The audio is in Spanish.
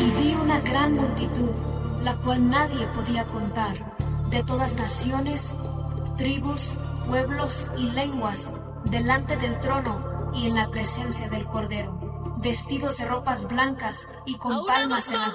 Y vi una gran multitud, la cual nadie podía contar, de todas naciones, tribus, pueblos y lenguas, delante del trono y en la presencia del Cordero, vestidos de ropas blancas y con palmas en las